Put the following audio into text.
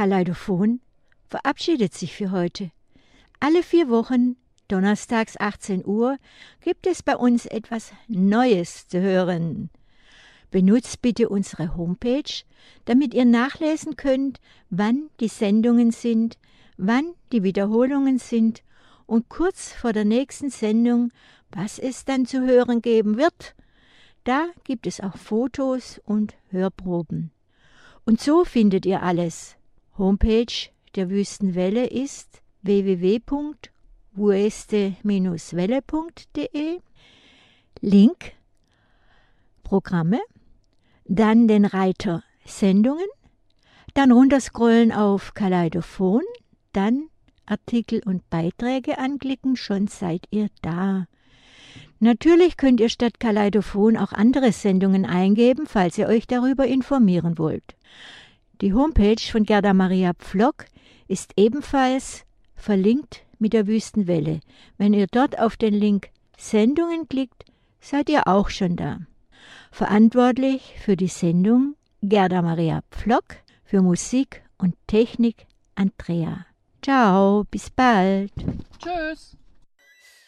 Kaleidophon verabschiedet sich für heute. Alle 4 Wochen, donnerstags 18 Uhr, gibt es bei uns etwas Neues zu hören. Benutzt bitte unsere Homepage, damit ihr nachlesen könnt, wann die Sendungen sind, wann die Wiederholungen sind und kurz vor der nächsten Sendung, was es dann zu hören geben wird. Da gibt es auch Fotos und Hörproben. Und so findet ihr alles. Homepage der Wüstenwelle ist www.wueste-welle.de. Link Programme, dann den Reiter Sendungen, dann runterscrollen auf Kaleidophon, dann Artikel und Beiträge anklicken, schon seid ihr da. Natürlich könnt ihr statt Kaleidophon auch andere Sendungen eingeben, falls ihr euch darüber informieren wollt. Die Homepage von Gerda Maria Pflock ist ebenfalls verlinkt mit der Wüstenwelle. Wenn ihr dort auf den Link Sendungen klickt, seid ihr auch schon da. Verantwortlich für die Sendung Gerda Maria Pflock, für Musik und Technik Andrea. Ciao, bis bald. Tschüss.